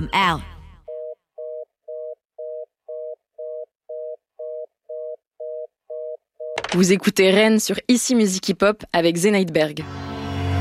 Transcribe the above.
I'm out. Vous écoutez Rennes sur Ici Musique Hip Hop avec Zenaïdberg.